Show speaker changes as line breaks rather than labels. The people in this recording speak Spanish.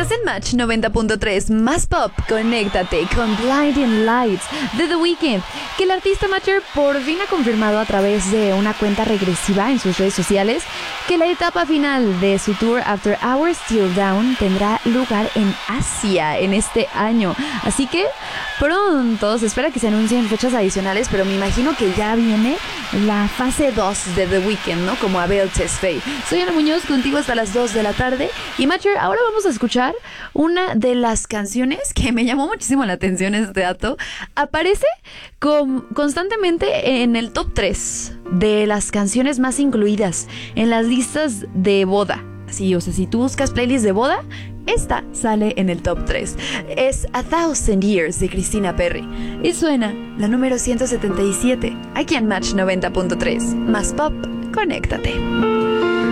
Estás en Match 90.3, más pop, conéctate con Blinding Lights de The Weeknd, que el artista Matcher por fin ha confirmado a través de una cuenta regresiva en sus redes sociales que la etapa final de su tour After Hours Till Dawn tendrá lugar en Asia en este año. Así que pronto se espera que se anuncien fechas adicionales, pero me imagino que ya viene la fase 2 de The Weeknd, ¿no? Como Abel Tesfaye. Soy Ana Muñoz, contigo hasta las 2 de la tarde. Y Matcher, ahora vamos a escuchar una de las canciones que me llamó muchísimo la atención este dato. Aparece constantemente en el top 3 de las canciones más incluidas en las listas de boda. Sí, o sea, si tú buscas playlist de boda, esta sale en el top 3. Es A Thousand Years de Christina Perri. Y suena la número 177, aquí en Match 90.3. Más pop, conéctate.